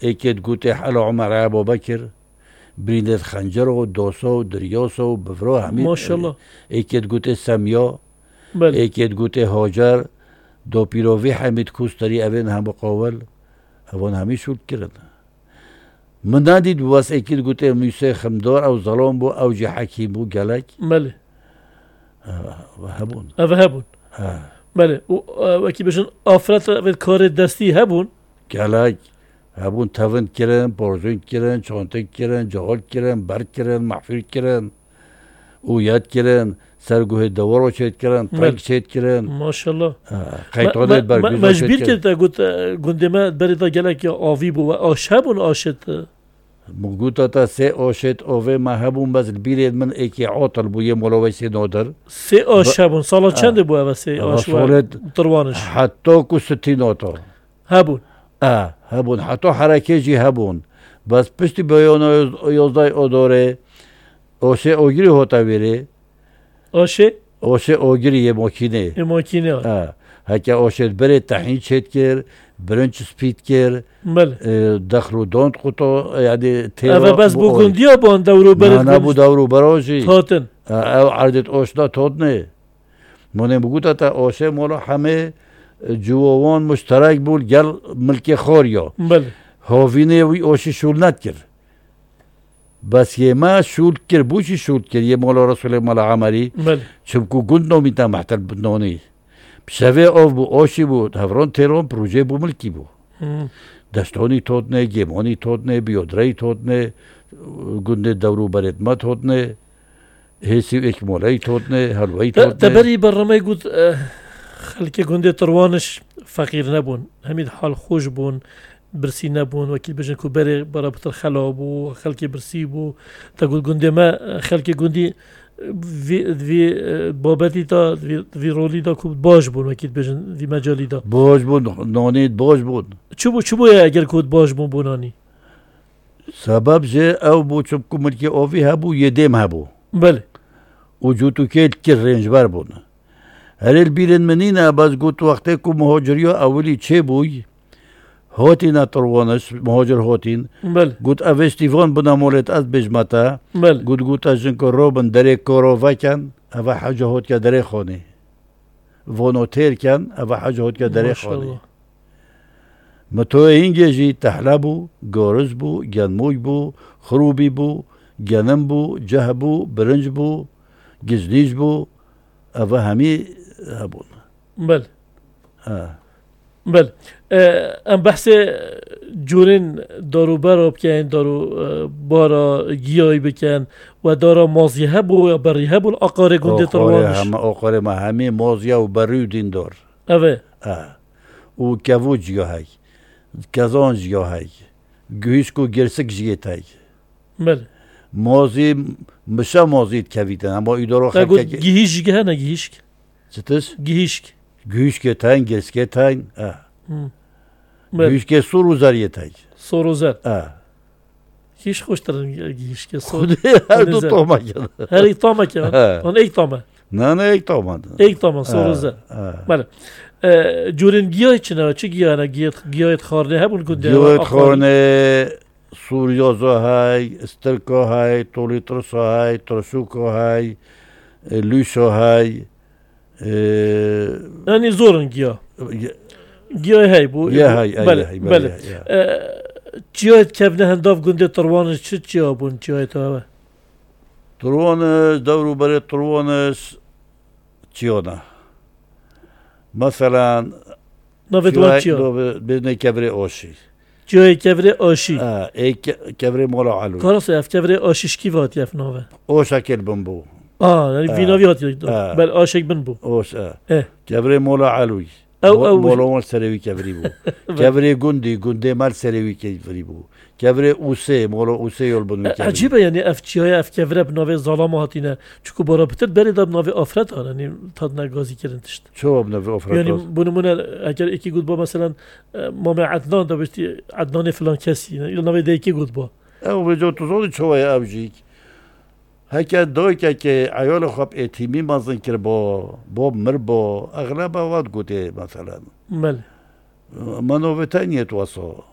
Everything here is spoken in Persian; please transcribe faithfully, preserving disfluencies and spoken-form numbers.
ایکت گوته حل عمر ابو بکر بريندت خنجر و دوسو و دريوسو و بفرو همین ما شاء الله ایکت گوته سمیا بله ایکت گوته هاجر دو پیروی حمید کوستری اوین هم قاول اوان همی شد کرد من ندید واس ایکت گوته موسی خمدار او ظلام بو او جی حکیم بو گلک بله و هبون اوه هبون بله و وکی بشن آفرت و کار دستی هبون گلک هبون تون کرن پرزون کرن چانتک کرن جغل کرن برد کرن محفیر کرن او یاد کرن سرگوه دوارو چید کرن تاک چید کرن ماشاءالله قیتانت برگوزا چید مجبیر کرد گوت گندمه بری دا گلک یا آوی بو و آش هبون آشت مگوتا تا سه آشت آوه ما هبون بس بیرید من ایکی عاطل بو یه مولوی سه نادر سه آش هبون سالا چنده بو اوه سه آش و تروانش حتی کو ستین آتا هبون اه هبون حتی حرکه جی هبون بس پشتی بیان یازده آداره آشه آگیری هاتا بیره آشه؟ آشه آگیری یه ماکینه یه ماکینه اه هکه آشه بره تحین چید کر برنچ سپید کر بله دخل و داند خطا یعنی تیرا اوه بس بو گندی ها بان دورو برد نه نبو دورو براشی تاتن او عردت آشنا تاد نه منه بگوتا تا آشه مولا همه جوان مشترک بود گل ملک خاریا بله هاوینه وی آشی شول ند کرد بس یه ما شول کرد بوشی شول کرد یه مولا رسول مولا عمری بله چمکو گند نمیتا محتل بدنانی بشوه آف بو آشی بود هفران تیران پروژه بو ملکی بو دشتانی تاد نه گیمانی تاد نه بیادرهی تاد نه گند دورو برد ما تاد نه هیسی ایک مولای تاد نه حلوی تاد نه تبری برنامه گود خلک گنده تروانش فقیر نبون همین حال خوش بون برسی نبون وکیل بجن کو بره برا بتر خلا بو خلک برسی بو تا گود گنده ما خلک گندی وی وی بابتی تا وی رولی دا کو باش بون وکیل بجن وی مجالی دا باش بون نانید باش بون چوبو چوبو اگر کود باش بون بونانی سبب جه او بو چوب کو ملکی آوی هبو یدیم هبو بله وجودو کل که رنج بر بون هر البیرن منینا باز گوت وقتی کو مهاجریا اولی چه بوی هاتین اتروانش مهاجر هاتین بله گوت اوستیوان بنا مولت از بجمتا بله گوت گوت از جنکو روبن دره کارو وکن او حاجه هات که دره خانه وانوتر کن او حاجه هات که دره خانه متو اینگه جی تحلبو گارز بو گنموی بو خروبی بو گنم بو جه بو برنج بو گزنیج بو او همی هبون بله آه. بله ام بحث جورین دارو برا بکن دارو بارا گیایی بکن و دارا مازی هبو یا بری هبو اقاره گنده تروانش همه اقاره ما همه مازیه و بری دین دار اوه آه. و کهو جیا های کزان جیا های گویش کو گرسک جیت های بله مازی مشه مازید کویتن اما ایدارو خلکه اگه گیهیش گه نه گیهیش چطور؟ گیهیش گویش که تاین گرسکه تاین آه گویش که سورو زریه تای سورو زر آه هیچ خوش ترن گیهیش که خود هر دو طعمه کنه هر ایک طعمه کنه آن ایک طعمه نه نه ایک طعمه ایک طعمه سورو زر بله جورین گیاه چه نه چه گیاه نه گیاه خارنه هبون کنده گیاه خارنه سوریازا های استرکا های تولیترسا های ترشوکا های لوشا های یعنی زورن گیاه گیاه های بو بله بله چیایت کفنه هنداف گنده تروانش چه چیا بون چیایت ها تروانش دورو بره تروانش چیانه مثلا نوید وان چیا بزنه کبره آشی چیای کبره آشی اه ای کبره مولا علوی کارس اف کبره آشیش کی وات یف نوه او شکل بن بو آه یعنی ویناوی هات یک بل آشک بن بو اوش اه کبره مولا علوی او او مولا مال سروی کبری بو کبره گندی گنده مال سروی کبری بو کبره اوسه مولا اوسه یول بن کبری عجیبه یعنی اف چیای اف کبره بنوه ظلام هاتینه چکو بارا بتر بری داب نوه آفرت ها یعنی تاد نگازی کردنشت چو بنوه آفرت یعنی بنمونه اگر یکی گود با مثلا مام عدنان دا بشتی عدنان فلان کسی یا نوه ده یکی گود با او به جو تو زودی چوه اوجیک هکه دای که که عیال خواب اتیمی مازن کر با باب مر با اغلب وقت گوته مثلا بله منو وتانیت واسه